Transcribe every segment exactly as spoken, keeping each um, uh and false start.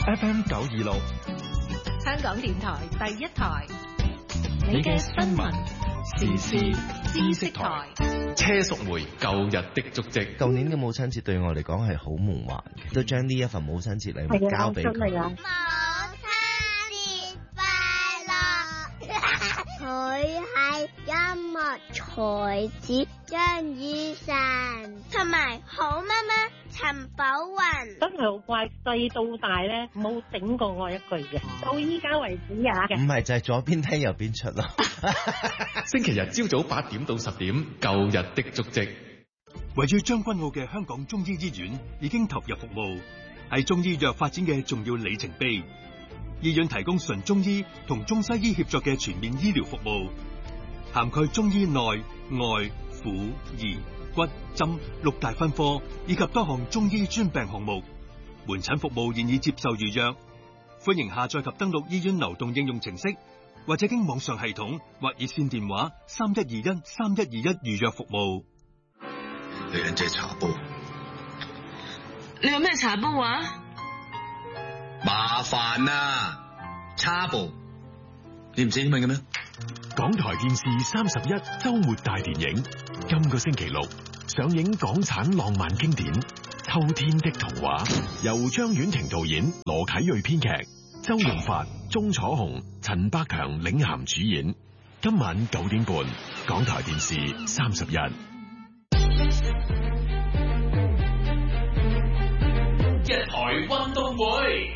F M 九二六， 香港電台第一台， 你嘅新聞時事知識台，車淑梅舊日的足跡。 舊年嘅母親節對我嚟講係好夢幻嘅，都將呢一份母親節禮物交俾佢。 母親節快樂！佢係音樂才子張以晨，同埋好媽媽陳寶雲。 真係好乖，細到大咧冇整過我一句嘅，到依家為止啊！ 唔係就係左邊聽右邊出咯。 星期日朝早八點到十點，舊日的足跡。 位於將軍澳嘅香港中醫醫院已經投入服務，係中醫藥發展嘅重要里程碑。醫院提供純中醫同中西醫協作嘅全面醫療服務，涵蓋中醫內外婦兒骨針六大分科以及多項中醫專病項目。門診服務現已接受預約，歡迎下載及登錄醫院流動應用程式，或者經網上系統或熱線電話三一二一三一二一預約服務。 女人借茶煲， 你有咩茶煲啊？ 麻煩啊！茶煲，你唔知英文嘅咩？ 港台電視三十一周末大電影，今個星期六上映港產浪漫經典《秋天的童話》，由張婉婷導演，羅啟銳編劇，周潤發、鐘楚紅、陳百強領銜主演。今晚九點半，港台電視三十一。 一台運動會，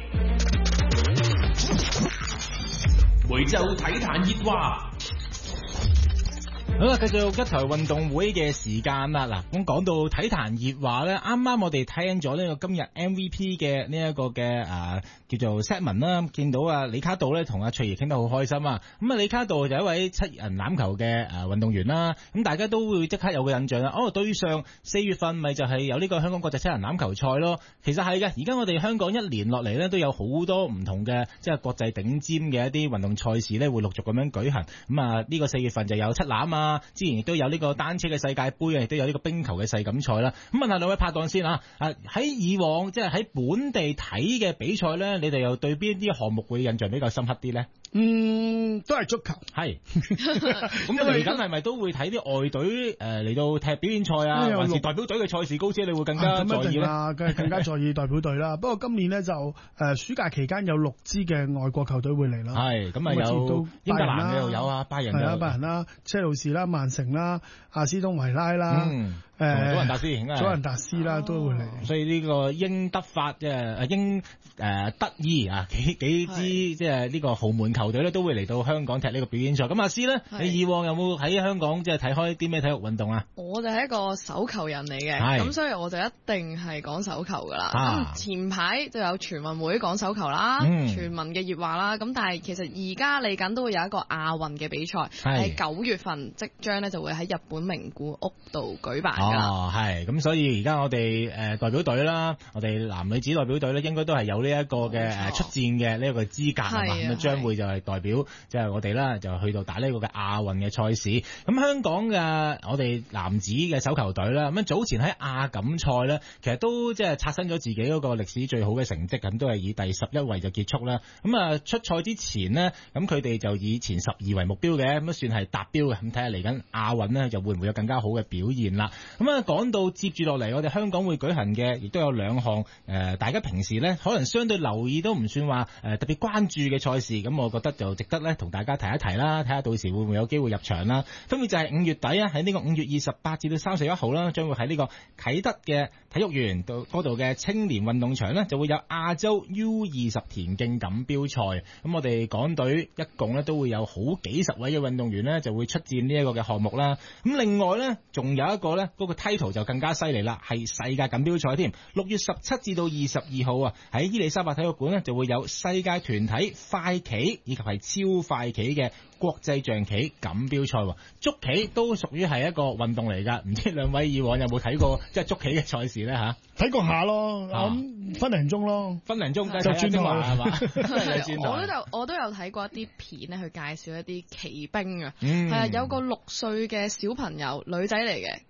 每週體壇熱話。 好啦，繼續一台運動會嘅時間啦。嗱，咁講到體壇熱話咧，啱啱我哋聽咗呢個今日 M V P 嘅呢一個嘅啊叫做 set 文啦，見到啊李卡道咧同阿翠怡傾得好開心啊。咁啊李卡道就一位七人欖球嘅誒運動員啦。咁大家都會即刻有個印象啦。哦，對上四月份咪就係有呢個香港國際七人欖球賽咯。其實係嘅，而家我哋香港一年落嚟咧都有好多唔同嘅即係國際頂尖嘅一啲運動賽事咧會陸續咁樣舉行。咁啊呢個四月份就有七欖啊。之前亦都有呢個單車嘅世界杯啊，亦都有呢個冰球嘅世錦賽啦。咁問下兩位拍檔先啊，啊喺以往即係喺本地睇嘅比賽咧，你哋又對邊啲項目會印象比較深刻啲咧？ 嗯，都係足球。係。 咁嚟緊係咪都會睇啲外隊誒嚟到踢表演賽啊？還是代表隊嘅賽事高啲，你會更加在意咧？ 啊，梗係更加在意代表隊啦。不過今年咧就誒、呃、暑假期間有六支嘅外國球隊會嚟啦。 係，咁啊有英格蘭嘅又有啊，拜仁係啊，拜仁啦，車路士啦，曼城啦，阿斯東維拉啦。嗯誒， 祖雲達斯，祖雲達斯啦，都會嚟。 所以呢個英德法即係英誒、呃、德意啊幾幾支即係呢個豪門球隊咧，都會嚟到香港踢呢個表演賽。咁阿師咧，你以往有冇喺香港即係睇開啲咩體育運動啊？ 我就係一個手球人嚟嘅，咁所以我就一定係講手球噶啦。咁、啊、前排就有全運會講手球啦，嗯、全民嘅熱話啦。咁但係其實而家嚟緊都會有一個亞運嘅比賽，喺九月份即將咧就會喺日本名古屋度舉辦。 哦，係，咁所以而家我哋誒、呃、代表隊啦，我哋男女子代表隊咧，應該都係有呢一個嘅誒出戰嘅呢一個資格啊嘛，咁啊將會就係代表即係、就是、我哋啦，就去到打呢個嘅亞運嘅賽事。咁香港嘅我哋男子嘅手球隊啦，咁早前喺亞錦賽咧，其實都即係刷新咗自己嗰個歷史最好嘅成績，咁都係以第十一位就結束啦。咁啊出賽之前呢，咁佢哋就以前十二為目標嘅，咁都算係達標嘅。咁睇下嚟緊亞運呢，就會唔會有更加好嘅表現啦？咁啊，講到接住落嚟，我哋香港會舉行嘅，亦都有兩項誒，大家平時咧可能相對留意都唔算話誒、呃、特別關注嘅賽事，咁我覺得就值得咧同大家提一提啦，睇下到時會唔會有機會入場啦。分別就係五月底啊，喺呢個五月二十八至到三十一號啦，將會喺呢個啟德嘅體育園到嗰度嘅青年運動場呢，就會有亞洲 U 二十田徑錦標賽。咁我哋港隊一共咧都會有好幾十位嘅運動員呢，就會出戰呢一個嘅項目啦。咁另外呢，仲有一個呢，嗰、嗰個 title 就更加犀利啦，係世界錦標賽添。六月十七至到二十二號啊，喺伊利沙伯體育館呢，就會有世界團體快棋以及係超快棋嘅國際象棋錦標賽。捉棋都屬於係一個運動嚟㗎，唔知兩位以往有冇睇過即係捉棋嘅賽事咧嚇？ 睇過下咯，咁分零鐘咯， 分零鐘就轉台係嘛？ 我都有我都有睇過一啲片咧，去介紹一啲棋兵啊，係、嗯、啊，有個六歲嘅小朋友女仔嚟嘅，佢係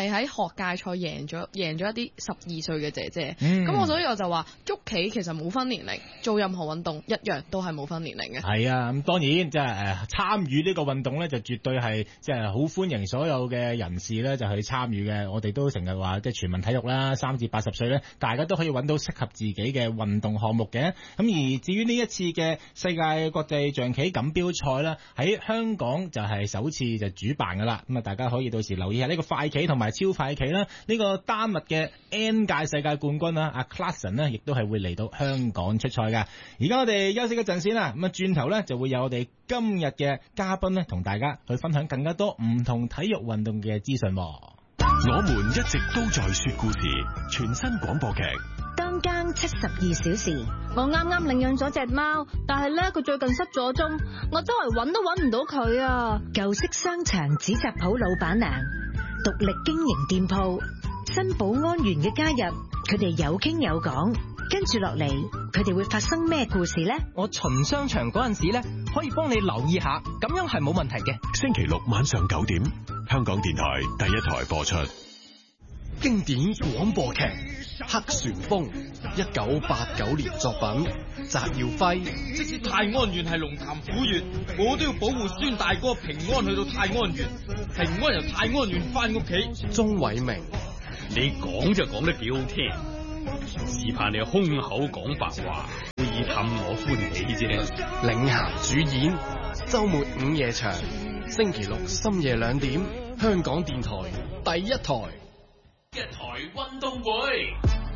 係喺學界賽贏咗贏咗一啲十二歲嘅姐姐。咁、 嗯、 我所以我就話捉棋其實冇分年齡，做任何運動一樣都係冇分年齡嘅。 係啊，咁當然即係誒參與呢個運動咧，就絕對係即係好歡迎所有嘅人士咧就去參與嘅。我哋都成日話即係全民體育啦，三至八十歲咧，大家都可以揾到適合自己嘅運動項目嘅。咁而至於呢一次嘅世界國際象棋錦標賽啦，喺香港就係首次就主辦噶啦。咁啊，大家可以到時留意下呢個快棋同埋超快棋啦。呢個丹麥嘅 N 屆世界冠軍啦，阿 Clarkson 呢亦都係會嚟到香港出賽噶。而家我哋休息一陣先啦，咁啊轉頭咧就會有我哋今日嘅嘉賓咧，同大家去分享更加多唔同體育運動嘅資訊。 我們一直都在說故事，全新廣播劇。 當更七十二小時，我啱啱領養咗隻貓，但係咧佢最近失咗蹤，我周圍揾都揾唔到佢啊！ 舊式商場紙紮鋪老闆娘，獨立經營店鋪，新保安員嘅加入，佢哋有傾有講，跟住落嚟，佢哋會發生咩故事呢？ 我巡商場嗰陣時咧，可以幫你留意下，咁樣係冇問題嘅。 星期六晚上九點，香港電台第一台播出。 經典廣播劇《黑旋風》，一九八九年作品，翟耀輝。 即使泰安縣係龍潭虎穴，我都要保護孫大哥平安去到泰安縣，平安由泰安縣翻屋企。 鍾偉明， 你講就講得幾好聽，只怕你空口講白話，故意氹我歡喜啫。 領銜主演，周末午夜場，星期六深夜兩點，香港電台第一台。 一台運動會，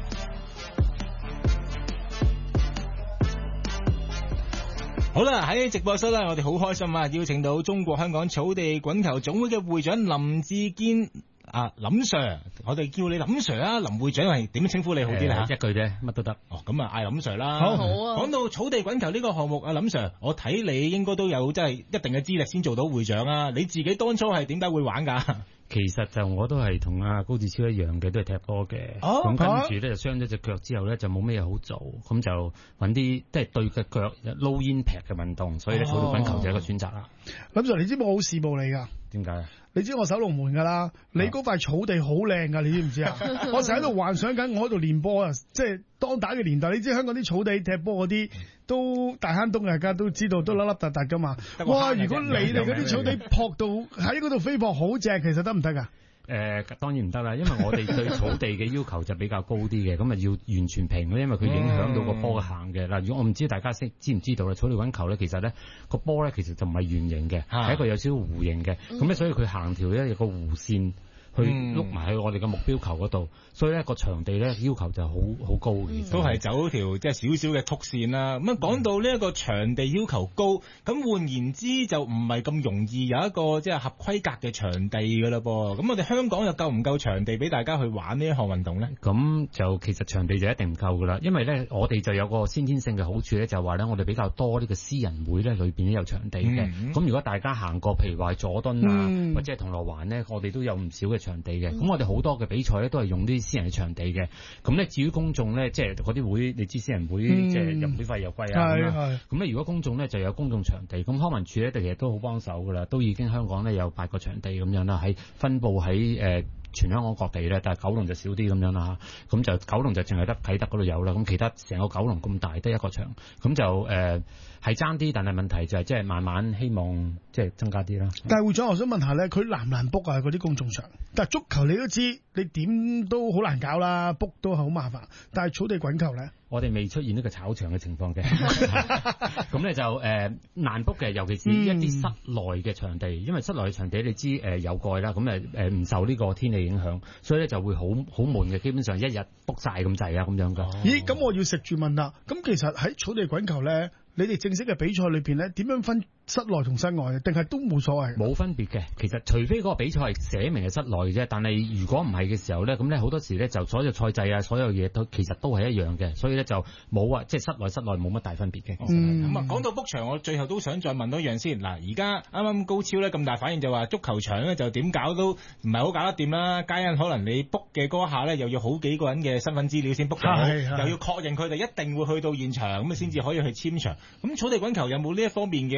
好啦，喺直播室咧，我哋好開心啊！邀請到中國香港草地滾球總會嘅會長林志堅啊，林 Sir， 我哋叫你林 Sir 啊，林會長係點稱呼你好啲咧？ 呃、一句啫，乜都得。 哦，咁啊，嗌林 Sir 啦。 好，好啊。 講到草地滾球呢個項目啊，林 Sir， 我睇你應該都有即係一定嘅資歷先做到會長啊！你自己當初係點解會玩㗎？ 其實就我都係同阿高志超一樣嘅，都係踢波嘅。咁、哦、跟住咧就傷咗隻腳之後咧就冇咩嘢好做，咁就揾啲即係對嘅腳撈煙劈嘅運動，所以咧草地滾球就係一個選擇啦。 林 Sir， 你知冇好羨慕你㗎？ 點解啊？你知我守龍門㗎啦，你嗰塊草地好靚㗎，你知唔知啊？我成日喺度幻想緊，我喺度練波啊，即係當打嘅年代，你知香港啲草地踢波嗰啲都大坑東，大家都知道都粒粒突突㗎嘛。哇！如果你哋嗰啲草地撲到喺嗰度飛撲好正，其實得唔得㗎？ 誒、呃、當然唔得啦，因為我哋對草地嘅要求就比較高啲嘅，咁啊要完全平咯，因為佢影響到個波嘅行嘅。嗱、嗯，如果我唔知大家識知唔知道啦，草地滾球咧，其實咧個波咧其實就唔係圓形嘅，係、啊、一個有少少弧形嘅，咁、嗯、咧所以佢行條咧有個弧線去碌埋去我哋嘅目標球嗰度，所以咧個場地咧要求就好好高嘅、嗯， 都係走條即係少少嘅曲線啦。咁啊講到呢一個場地要求高，咁換言之就唔係咁容易有一個即係合規格嘅場地㗎啦噃。咁我哋香港又夠唔夠場地俾大家去玩呢一項運動咧？ 咁就其實場地就一定唔夠㗎啦，因為咧我哋就有個先天性嘅好處咧，就係話咧我哋比較多呢個私人會咧裏邊都有場地嘅。咁、嗯、如果大家行過譬如話佐敦啊、嗯、或者係銅鑼灣咧，我哋都有唔少嘅場地嘅。咁、嗯、我哋好多嘅比賽咧都係用啲私人嘅場地嘅。咁咧至於公眾咧，即係嗰啲會，你知私人會、嗯、即係入會費又貴啊。係係。咁咧如果公眾咧就有公眾場地，咁康文署咧其實都好幫手噶啦，都已經香港咧有八個場地咁樣啦，喺分佈喺誒全香港各地咧，但係九龍就少啲咁樣啦嚇。咁就九龍就淨係得啟德嗰度有啦，咁其他成個九龍咁大得一個場，咁就誒係爭啲，但係問題就係即係慢慢希望即係增加啲啦。 但係會長，我想問下咧，佢難唔難 book 啊？嗰啲公眾場，但係足球你都知，你點都好難搞啦 ，book 都係好麻煩。但係草地滾球咧？我哋未出現呢個炒場嘅情況嘅，咁咧就誒、呃、難 book 嘅，尤其是一啲室內嘅場地、嗯，因為室內嘅場地你知誒、呃、有蓋啦，咁誒誒唔受呢個天氣影響，所以咧就會好好悶嘅，基本上一日 book 晒咁滯啊咁樣噶。咦？咁我要食住問啦，咁其實喺草地滾球咧，你哋正式嘅比賽裏邊咧，點樣分室內同室外，定係都冇所謂？冇分別嘅，其實除非嗰個比賽係寫明係室內嘅啫，但係如果唔係嘅時候咧，咁咧好多時咧就所有賽制啊，所有嘢都其實都係一樣嘅，所以咧就冇話即係室內室內冇乜大分別嘅。咁啊講到 book 場，我最後都想再問多一樣先。嗱，而家啱啱高超咧咁大反應就話足球場咧就點搞都唔係好搞得掂啦，皆因可能你 book 嘅嗰下咧又要好幾個人嘅身份資料先 book 到，又要確認佢哋一定會去到現場咁啊先至可以去簽場。咁草地滾球有冇呢一方面嘅一啲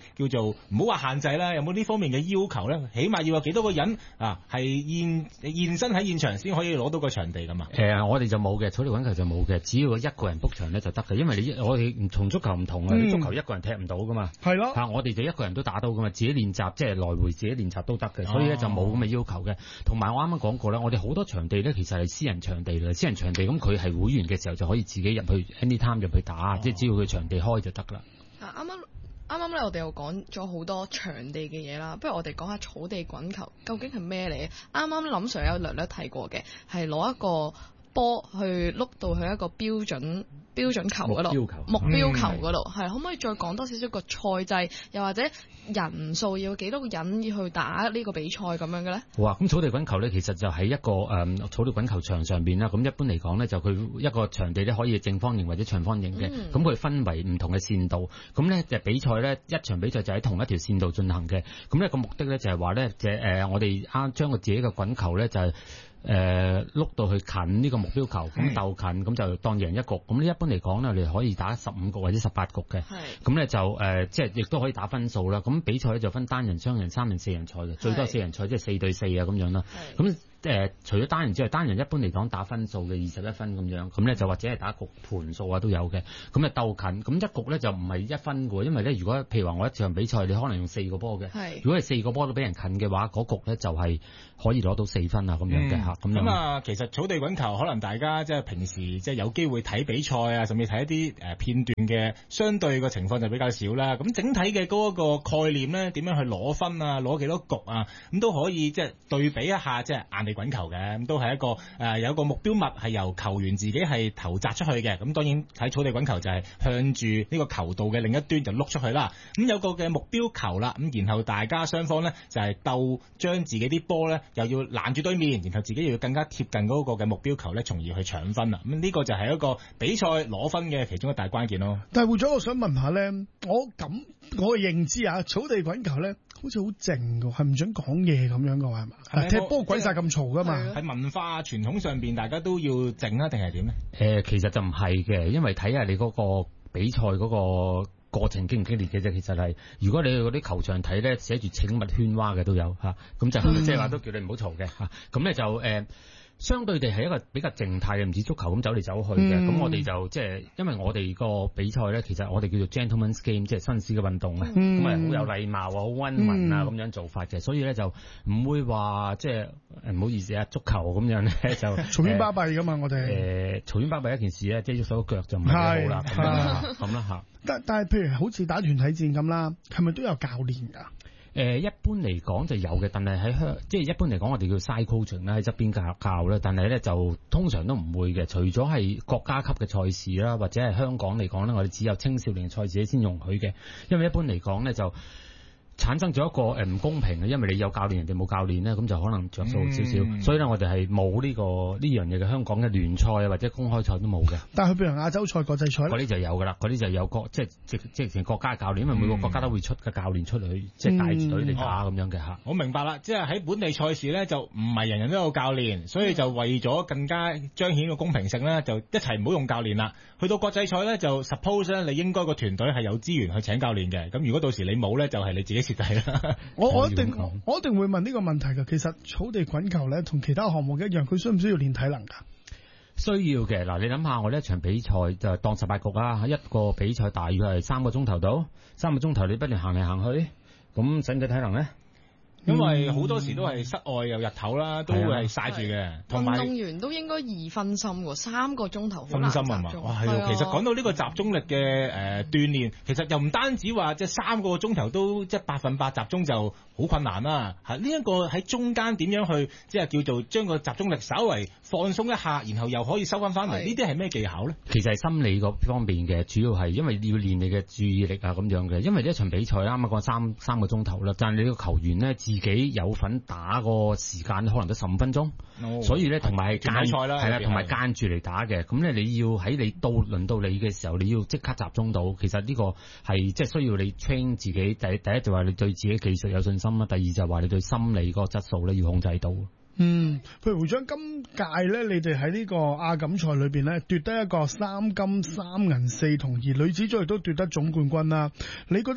叫做唔好話限制啦，有冇呢方面嘅要求咧？起碼要有幾多個人啊係現現身喺現場先可以攞到個場地㗎嘛？ 誒、呃，我哋就冇嘅，草地滾球就冇嘅，只要一個人 book 場咧就得嘅，因為你我哋唔同足球唔同啊，你、嗯、足球一個人踢唔到㗎嘛， 係咯， 嚇我哋就一個人都打到㗎嘛，自己練習即係來回自己練習都得嘅，所以咧就冇咁嘅要求嘅。同埋我啱啱講過啦，我哋好多場地咧其實係私人場地嚟，私人場地咁佢係會員嘅時候就可以自己入去 anytime 入去打，哦、即係只要佢場地開就得啦。 啊，啱啱啱啱咧，我哋又講咗好多場地嘅嘢啦，不如我哋講下草地滾球究竟係咩嚟？啱啱林 Sir 有略略提過嘅，係攞一個波去碌到去一個標準標準球嗰度，目標球嗰度，係、嗯、可唔可以再講多少少個賽制，又或者人數要幾多個人要去打呢個比賽咁樣嘅咧？ 好啊，咁草地滾球咧，其實就喺一個誒、嗯、草地滾球場上邊啦。咁一般嚟講咧，就佢一個場地咧可以正方形或者長方形嘅，咁、嗯、佢分為唔同嘅線度。咁咧就比賽咧，一場比賽就喺同一條線度進行嘅。咁呢個目的咧就係話咧，就誒、呃、我哋啱將個自己嘅滾球咧就係、是。誒碌到去近呢個目標球，咁鬥近咁就當贏一局。咁呢一般嚟講咧，我哋可以打十五局或者十八局嘅。咁咧就誒、呃，即係亦都可以打分數啦。咁比賽咧就分單人、雙人、三人、四人賽嘅，最多四人賽即係四對四啊咁樣啦。咁誒、呃，除咗單人之外，單人一般嚟講打分數嘅二十一分咁樣，咁咧就或者係打局盤數啊都有嘅。咁啊鬥近，咁一局咧就唔係一分嘅，因為咧如果譬如話我一場比賽，你可能用四個波嘅，如果係四個波都俾人近嘅話，嗰局咧就係可以攞到四分啊咁樣嘅嚇。咁、嗯、 啊，其實草地滾球可能大家即係平時即係有機會睇比賽啊，甚至睇一啲誒片段嘅，相對嘅情況就比較少啦。咁整體嘅嗰個概念咧，點樣去攞分啊，攞幾多局啊，咁都可以即係對比一下，即係硬地滾球嘅，咁都係一個誒、呃、有一個目標物係由球員自己係投擲出去嘅。咁當然喺草地滾球就係向住呢個球道嘅另一端就碌出去啦。咁有個嘅目標球啦，咁然後大家雙方咧就係鬥將自己啲波咧又要攔住對面，然後自己又要更加貼近嗰個嘅目標球咧，從而去搶分啦。咁呢個就係一個比賽攞分嘅其中一大關鍵咯。 但係會長，我想問下咧，我咁我嘅認知啊，草地滾球咧好似好靜㗎，係唔准講嘢咁樣㗎係嘛？踢波鬼晒咁嘈㗎嘛？ 喺文化傳統上邊，大家都要靜啊，定係點咧？ 誒、呃，其實就唔係嘅，因為睇下你嗰個比賽嗰個過程激唔激烈嘅啫。其實係，如果你去嗰啲球場睇咧，寫住請勿喧嘩嘅都有嚇，咁就即係話都叫你唔好嘈嘅嚇。咁咧就誒。呃相對地係一個比較靜態嘅，唔似足球咁走嚟走去嘅。咁、嗯、我哋就即係，因為我哋個比賽咧，其實我哋叫做 gentleman's game，即係紳士嘅運動啊。咁啊好有禮貌啊，好溫文啊咁、嗯、樣做法嘅，所以咧就唔會話即係唔好意思啊，足球咁樣咧就嘈喧巴閉噶嘛，我哋誒嘈喧巴閉一件事咧，即係喐手腳就唔係好啦，咁啦嚇。 但但係譬如好似打團體戰咁啦，係咪都有教練㗎？ 誒、呃、一般嚟講就有嘅，但係喺香即係一般嚟講，我哋叫 side coaching 啦，喺側邊教教啦。但係咧就通常都唔會嘅，除咗係國家級嘅賽事啦，或者係香港嚟講咧，我哋只有青少年賽事先容許嘅，因為一般嚟講咧就產生咗一個誒唔公平嘅，因為你有教練，人哋冇教練咧，咁就可能着數少少。嗯、所以咧，我哋係冇呢個呢樣嘢嘅，香港嘅聯賽啊或者公開賽都冇嘅。 但係佢譬如亞洲賽、國際賽嗰啲就有噶啦，嗰啲就有國即係即即係國家教練，因為每個國家都會出嘅教練出嚟，即係帶住隊嚟打咁樣嘅嚇。 我明白啦，即係喺本地賽事咧，就唔係人人都有教練，所以就為咗更加彰顯個公平性咧，就一齊唔好用教練啦。去到國際賽咧，就 suppose 咧，你應該個團隊係有資源去請教練嘅。咁如果到時你冇咧，就係、是、你自己蝕底啦。 我我一定我一定會問呢個問題嘅。其實草地滾球咧，同其他項目一樣，佢需唔需要練體能㗎？ 需要嘅。嗱，你諗下，我呢一場比賽就當十八局啊，一個比賽大約係三個鐘頭到，三個鐘頭你不斷行嚟行去，咁使唔使體能咧？ 因為好多時都係室外又日頭啦，都會係曬住嘅。同埋運動員都應該易分心喎，三個鐘頭分心係嘛？哇，係啊！其實講到呢個集中力嘅誒鍛鍊，其實又唔單止話即係三個鐘頭都即係百分百集中就好困難啦。係呢一個喺中間點樣去即係叫做將個集中力稍為放鬆一下，然後又可以收翻翻嚟，呢啲係咩技巧咧？ 其實係心理嗰方面嘅，主要係因為要練你嘅注意力啊咁樣嘅。因為呢一場比賽啱啱講三三個鐘頭啦，但係你個球員咧自己有份打個時間可能都十五分鐘，哦、所以咧同埋間係啦，同埋間住嚟打嘅。咁咧你要喺你到輪到你嘅時候，你要即刻集中到。其實呢個係即係需要你 train 自己。第第一就話你對自己技術有信心啦，第二就話你對心理嗰個質素咧要控制到。 嗯，譬如會長今屆咧，你哋喺呢個亞錦賽裏邊咧奪得一個三金三銀四銅，而女子組亦都奪得總冠軍啦。你覺得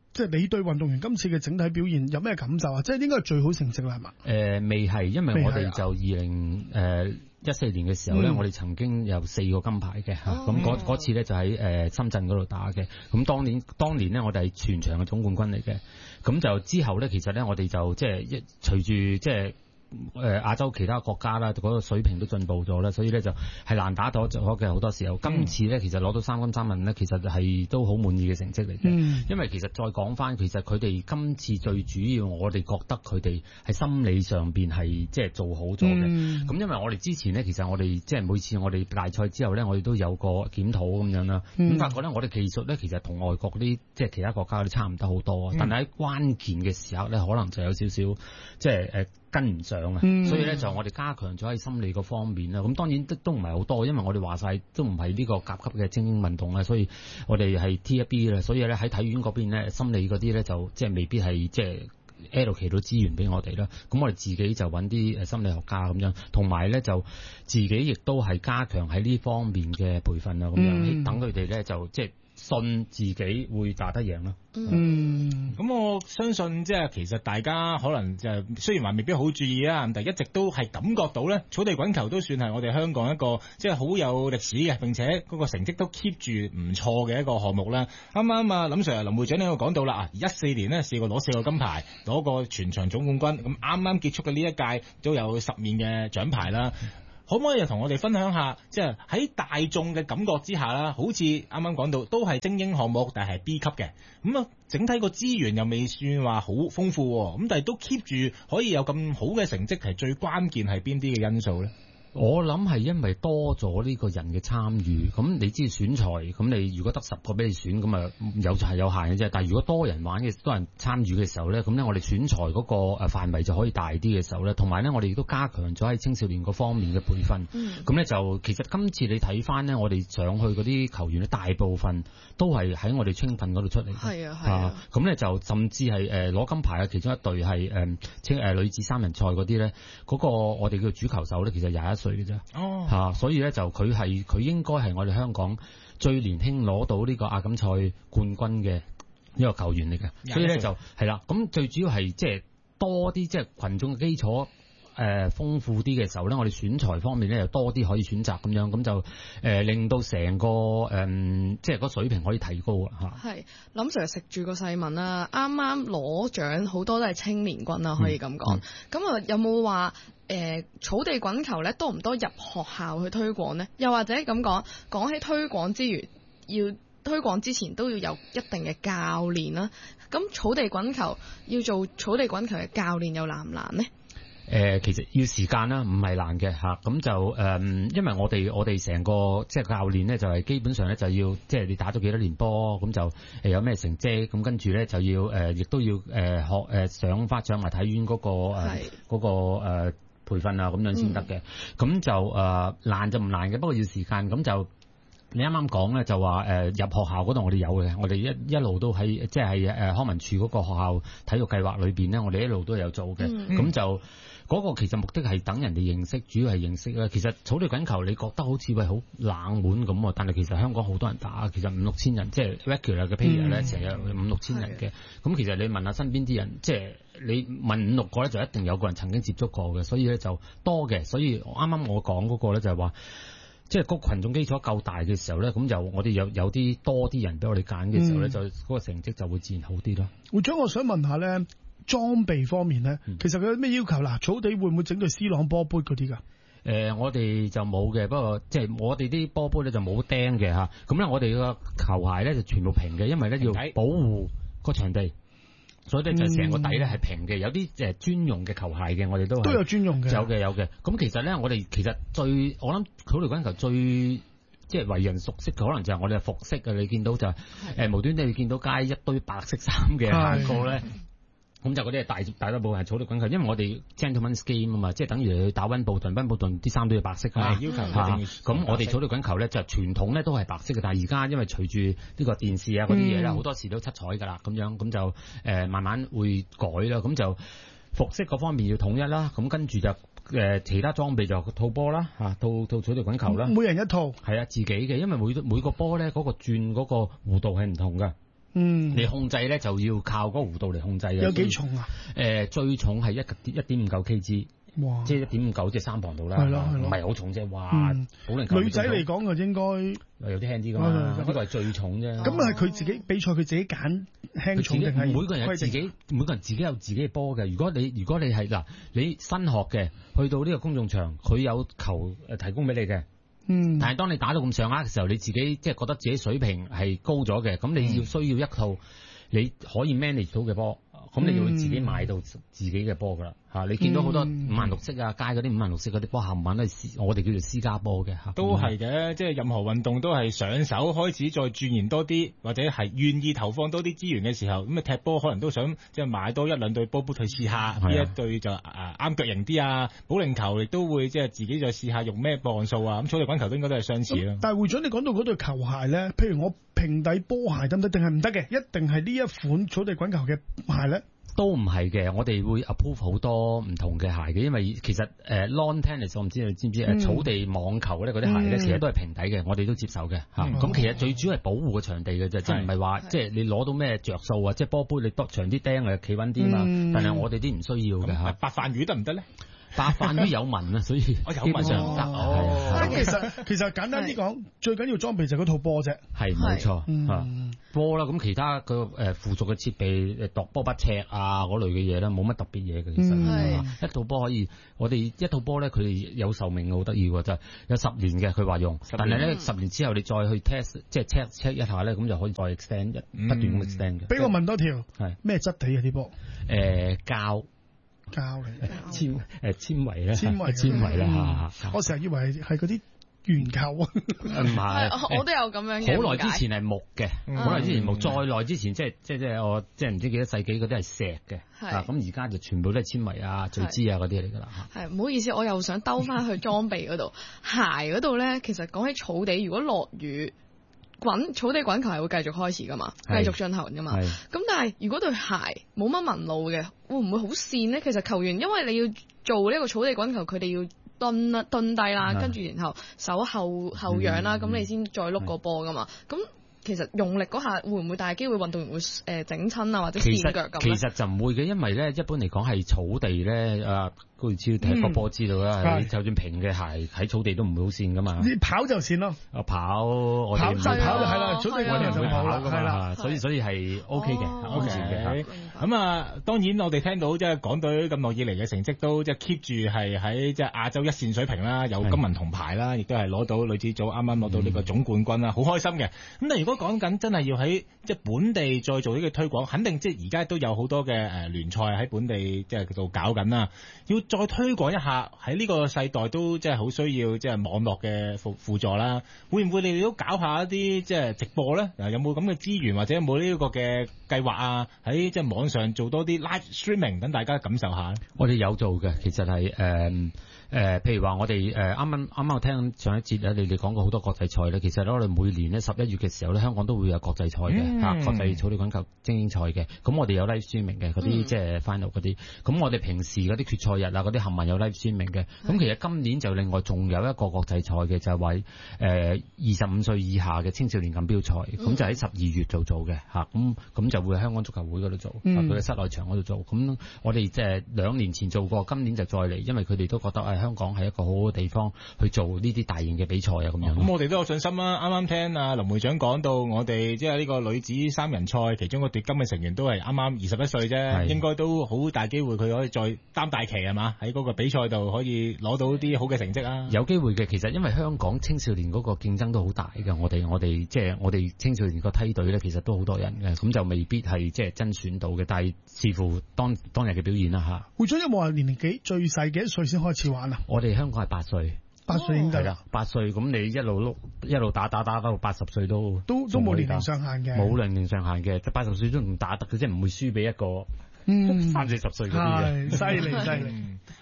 即係你對運動員今次嘅整體表現有咩感受啊？即係應該係最好成績啦，係嘛？ 誒、呃，未係，因為我哋就二零誒一四年嘅時候咧，嗯、我哋曾經有四個金牌嘅嚇，咁嗰嗰次咧就喺誒深圳嗰度打嘅。咁當年當年咧，我哋係全場嘅總冠軍嚟嘅。咁就之後咧，其實咧，我哋就即係一隨住即係。誒、呃、亞洲其他國家啦，嗰、那個水平都進步咗啦，所以咧就係難打咗嘅好多時候。今次咧其實攞到三金三銀咧，其實係都好滿意嘅成績嚟嘅。嗯、因為其實再講翻，其實佢哋今次最主要，我哋覺得佢哋喺心理上邊係即係做好咗嘅。咁、嗯、因為我哋之前咧，其實我哋即係每次我哋大賽之後咧，我哋都有個檢討咁樣啦。咁、嗯、發覺咧，我哋技術咧其實同外國啲即係其他國家都差唔多好多，嗯、但係喺關鍵嘅時候咧，可能就有少少即係誒。呃跟唔上啊，嗯、所以咧就我哋加強咗喺心理嗰方面啦。咁當然都都唔係好多，因為我哋話晒都唔係呢個甲級嘅精英運動啦，所以我哋係 T 一 B 啦。所以咧喺體院嗰邊咧，心理嗰啲咧就即係未必係即係 allocate 到資源俾我哋啦。咁我哋自己就揾啲誒心理學家咁樣，同埋咧就自己亦都係加強喺呢方面嘅培訓啊，咁樣、嗯、等佢哋咧就即係信自己會打得贏咯。 嗯，咁我相信即係其實大家可能就雖然話未必好注意啊，但係一直都係感覺到咧，草地滾球都算係我哋香港一個即係好有歷史嘅，並且嗰個成績都 keep 住唔錯嘅一個項目啦。啱啱啊林 Sir 林會長呢度講到啦，啊一四年呢試過攞四個金牌，攞個全場總冠軍，咁啱啱結束嘅呢一屆都有十面嘅獎牌啦。可唔可以同我哋分享下，即係喺大眾嘅感覺之下啦，好似啱啱講到都係精英項目，但係 B 級嘅，咁啊整體個資源又未算話好豐富，咁但係都 keep 住可以有咁好嘅成績，係最關鍵係邊啲嘅因素咧？ 我諗係因為多咗呢個人嘅參與，咁你知選材，咁你如果得十個俾你選，咁啊有就係有限嘅啫。但係如果多人玩嘅，多人參與嘅時候咧，咁咧我哋選材嗰個誒範圍就可以大啲嘅時候咧，同埋咧我哋亦都加強咗喺青少年嗰方面嘅培訓。咁咧、嗯、就其實今次你睇翻咧，我哋上去嗰啲球員咧，大部分都係喺我哋青訓嗰度出嚟。係啊係啊。咁咧、啊、就甚至係誒攞金牌嘅其中一隊係誒青誒女子三人賽嗰啲咧，嗰、嗰個我哋叫主球手咧，其實廿一歲嘅啫。哦。嚇、啊，所以咧就佢係佢應該係我哋香港最年輕攞到呢個亞錦賽冠軍嘅呢個球員嚟嘅，所以咧就係啦。咁最主要係即係多啲即係羣眾嘅基礎。誒、呃、豐富啲嘅時候咧，我哋選材方面咧又多啲可以選擇咁樣，咁就誒、呃、令到成個誒、呃、即係個水平可以提高啊嚇。係，林 Sir 食住個細問啦，啱啱攞獎好多都係青年軍啦，可以咁講。咁啊、嗯嗯、有冇話誒草地滾球咧多唔多入學校去推廣呢？又或者咁講，講起推廣之餘，要推廣之前都要有一定嘅教練啦。咁草地滾球要做草地滾球嘅教練又難唔難呢？ 誒、呃、其實要時間啦，唔係難嘅嚇，咁就誒、呃，因為我哋我哋成個即係教練咧，就係、是、基本上咧就要即係你打咗幾多年波，咁就誒有咩成績，咁跟住咧就要誒、呃，亦都要誒、呃、學誒、呃、上翻上埋體院嗰、那個誒嗰是、呃那個誒、呃、培訓啊，咁樣先得嘅。咁、嗯、就誒、呃、難就唔難嘅，不過要時間。咁就你啱啱講咧，就話誒、呃、入學校嗰度我哋有嘅，我哋一一路都喺即係誒康文署嗰個學校體育計劃裏邊咧，我哋一路都有做嘅，咁、嗯、就。嗰個其實目的係等人哋認識，主要係認識啦。其實草地滾球你覺得好似喂好冷門咁喎，但係其實香港好多人打，其實五六千人，即係 regular 嘅 player 咧，成日五六千人嘅。咁其實你問下身邊啲人，即係你問五六個咧，就一定有個人曾經接觸過嘅，所以咧就多嘅。所以啱啱我講嗰個咧就係話，即係個羣眾基礎夠大嘅時候咧，咁就我哋有有啲多啲人俾我哋揀嘅時候咧，嗯、就嗰個成績就會自然好啲咯。會長，我想問下咧。裝備方面咧，其實佢有咩要求嗱？草地會唔會整對 C 朗波杯嗰啲㗎？誒、呃，我哋就冇嘅，不過即係我哋啲波杯咧就冇釘嘅嚇。咁咧，我哋個球鞋咧就全部平嘅，因為咧要保護個場地，所以咧就成個底咧係平嘅。有啲誒專用嘅球鞋嘅，我哋都都有專用嘅，有嘅有嘅。咁其實咧，我哋其實最我諗草地滾球最即係為人熟悉嘅，可能就係我哋嘅服飾嘅。你見到就係、是、誒的無端端你見到街一堆白色衫嘅行過咧。咁就嗰啲係大大多部分係草地滾球，因為我哋 gentleman's game 啊嘛，即係等於去打溫布頓，溫布頓啲衫都要白色㗎嘛，要求一定要。咁我哋草地滾球咧就傳統咧都係白色嘅，但係而家因為隨住呢個電視啊嗰啲嘢咧，好、嗯、多時都七彩㗎啦，咁樣咁就誒、呃、慢慢會改啦。咁就服飾嗰方面要統一啦，咁跟住就誒、呃、其他裝備就套波啦嚇，套套草地滾球啦。每人一套。係啊，自己嘅，因為每每個波咧嗰個轉嗰個弧度係唔同㗎。 嗯，你控制咧就要靠嗰個弧度嚟控制嘅。 有幾重啊？ 誒、呃，最重係一一點五九 Kg。哇！即係一點五九，即係三磅到啦，唔係好重啫。哇！ 嗯、 保齡球女仔嚟講就應該有啲輕啲㗎嘛，呢個係最重啫。 咁係佢自己比賽，佢自己揀輕重定係每個人有自己，每個人自己有自己嘅波嘅。如果你如果你係嗱，你新學嘅，去到呢個公眾場，佢有球誒提供俾你嘅。嗯。但係當你打到咁上下嘅時候，你自己即係覺得自己水平係高咗嘅，咁你要需要一套你可以 manage 到嘅波。咁你就會自己買到自己嘅波噶啦嚇，你見到好多五顏六色啊，街嗰啲五顏六色嗰啲波冚唪唥都係我哋叫做私家波嘅嚇。 都係嘅，即係任何運動都係上手開始再鑽研多啲，或者係願意投放多啲資源嘅時候，咁啊踢波可能都想即係買多一兩對波波去試下，呢一對就啊啱腳型啲啊。保齡球亦都會即係自己再試下用咩磅數啊。咁草地滾球都應該都係相似咯。 但係會長，你講到嗰對球鞋咧，譬如我平底波鞋得唔得？定係唔得嘅？一定係呢一款草地滾球嘅鞋咧？ 都唔係嘅，我哋會 approve 好多唔同嘅鞋嘅，因為其實誒、呃、lawn tennis 我唔知你知唔知誒、嗯、草地網球咧嗰啲鞋咧，其實都係平底嘅，我哋都接受嘅嚇。咁、嗯、其實最主要係保護個場地嘅啫，即係唔係話即係你攞到咩着數啊？即係波杯你多長啲釘啊，企穩啲嘛。嗯、但係我哋啲唔需要嘅嚇。白飯魚得唔得咧？白飯魚有紋啊，所以基本上得。 哦，其實其實簡單啲講，最緊要裝備就係嗰套波啫。 係冇錯嚇，波啦。咁其他個誒附屬嘅設備，誒度波不尺啊嗰類嘅嘢咧，冇乜特別嘢嘅。其實、嗯、一套波可以，我哋一套波咧，佢哋有壽命好得意喎，就係、是、有十年嘅。佢話用，但係咧十年之後你再去 test， 即係 check check 一下咧，咁就可以再 extend，、嗯、不斷咁 extend 嘅。 俾我問多條，係咩質地啊啲波？ 誒膠。 膠嚟， 纖誒纖維咧， 纖維纖維啦嚇。 我成日以為係嗰啲圓球啊， 唔係， 我都有咁樣嘅。 好耐之前係木嘅，好耐之前木，再耐之前即係即係即係我即係唔知幾多世紀嗰啲係石嘅，啊咁而家就全部都係纖維啊、聚酯啊嗰啲嚟㗎啦。 係唔好意思，我又想兜翻去裝備嗰度，鞋嗰度咧，其實講起草地，如果落雨。滾草地滾球係會繼續開始噶嘛，繼續進行噶嘛。咁但係如果對鞋冇乜紋路嘅，會唔會好跣呢？其實球員因為你要做呢個草地滾球，佢哋要蹲啦、蹲低啦，跟住然後手後後仰啦，咁、嗯、你先再碌個波噶嘛。咁其實用力嗰下會唔會大機會運動員會誒整親啊，或者跣腳咁？ 其實就唔會嘅，因為咧一般嚟講係草地咧啊。高超踢個波知道啦，嗯、就算平嘅鞋喺草地都唔會好跣噶嘛。 你跑就跣咯。 啊跑，我哋跑就跑就係啦，草地我哋唔會跑噶嘛， 嘛，所以所以係 O K 嘅，安全嘅。 咁啊，當然我哋聽到即係港隊咁耐以嚟嘅成績都即係 keep 住係喺即係亞洲一線水平啦，有金銀銅牌啦，亦都係攞到女子組啱啱攞到呢個總冠軍啦，好、嗯、開心嘅。咁但係如果講緊真係要喺即係本地再做呢個推廣，肯定即係而家都有好多嘅誒聯賽喺本地即係度搞緊啦，要再推廣一下。喺呢個世代都即係好需要即係網絡嘅輔輔助啦，會唔會你哋都搞下一啲即係直播咧？有冇咁嘅資源或者有冇呢個嘅計劃啊？喺即係網上做多啲 live streaming，等大家感受下。 我哋有做嘅，其實係誒誒，譬如話我哋誒啱啱啱啱我聽上一節咧，你哋講過好多國際賽咧。其實咧，我哋每年咧十一月嘅時候咧，香港都會有國際賽嘅嚇，國際草地滾球精英賽嘅。咁我哋有 live streaming 嘅嗰啲即係 final 嗰啲。咁我哋平時嗰啲決賽日啊，嗰啲冚唪唥有 live streaming 嘅。咁其實今年就另外仲有一個國際賽嘅，就係話誒二十五歲以下嘅青少年錦標賽，咁、嗯、就喺十二月就做嘅嚇。咁咁就會喺香港足球會嗰度做，佢、嗯、嘅室內場嗰度做。咁我哋即係兩年前做過，今年就再嚟，因為佢哋都覺得誒香港係一個好好嘅地方去做呢啲大型嘅比賽啊咁樣。咁、 嗯、我哋都有信心啦。啱啱聽阿林會長講到，我哋即係呢個女子三人賽其中個奪金嘅成員都係啱啱二十一歲啫，應該都好大機會佢可以再擔大旗係嘛？喺嗰個比賽度可以攞到啲好嘅成績啊！ 有機會嘅，其實因為香港青少年嗰個競爭都好大嘅，我哋我哋即係我哋青少年個梯隊咧，其實都好多人嘅，咁就未必係即係甄選到嘅，但係視乎當當日嘅表現啦嚇。 會長有冇話年齡幾最細幾多歲先開始玩啊？ 我哋香港係八歲， 八歲已經得啦，八歲咁你一路碌一路打打打到八十歲都都都冇年齡上限嘅， 冇年齡上限嘅，八十歲都唔打得嘅，即係唔會輸俾一個。嗯，三四十歲嗰啲嘅， 犀利犀利。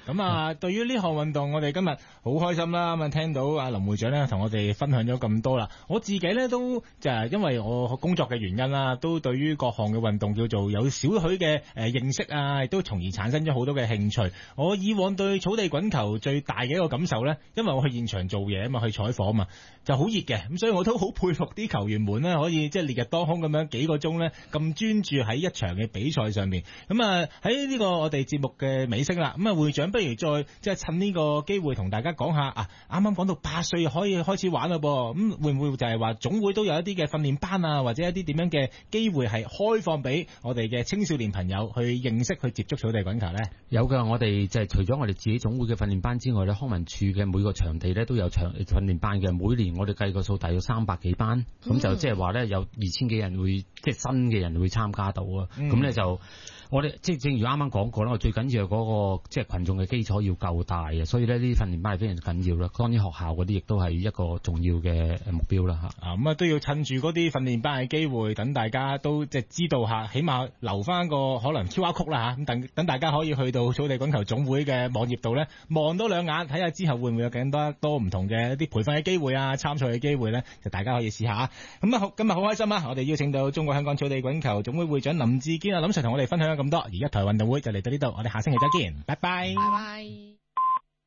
咁啊，對於呢項運動，我哋今日好開心啦，咁啊聽到阿林會長咧同我哋分享咗咁多啦。我自己咧都就係因為我工作嘅原因啦，都對於各項嘅運動叫做有少許嘅誒認識啊，亦都從而產生咗好多嘅興趣。我以往對草地滾球最大嘅一個感受咧，因為我去現場做嘢啊嘛，去採訪啊嘛，就好熱嘅，咁所以我都好佩服啲球員們咧，可以即係烈日當空咁樣幾個鐘咧咁專注喺一場嘅比賽上面。咁啊喺呢個我哋節目嘅尾聲啦，咁啊會長不如再即係趁呢個機會同大家講下啊，啱啱講到八歲可以開始玩嘞噃，咁會唔會就係話總會都有一啲嘅訓練班啊，或者一啲點樣嘅機會係開放俾我哋嘅青少年朋友去認識去接觸草地滾球呢？ 有㗎，我哋就係除咗我哋自己總會嘅訓練班之外咧，康文署嘅每個場地咧都有場訓練班嘅，每年我哋計個數大約三百幾班，咁、嗯、就即係話咧有二千幾人會即係新嘅人會參加到啊，咁咧、嗯、就。我哋即係正如啱啱講過啦，我最緊要係嗰個即係群眾嘅基礎要夠大啊，所以咧呢啲訓練班係非常緊要啦。當然學校嗰啲亦都係一個重要嘅目標啦嚇。啊咁啊都要趁住嗰啲訓練班嘅機會，等大家都即係知道下，起碼留翻個可能 Q R code 啦嚇，咁等等大家可以去到草地滾球總會嘅網頁度咧望多兩眼，睇下之後會唔會有更多多唔同嘅一啲培訓嘅機會啊、參賽嘅機會咧，就大家可以試下。咁啊今日好開心啊！我哋邀請到中國香港草地滾球總會會長林志堅啊林 Sir 同我哋分享咁多，而家台運動會就嚟到呢度，我哋下星期再見，拜拜。拜拜。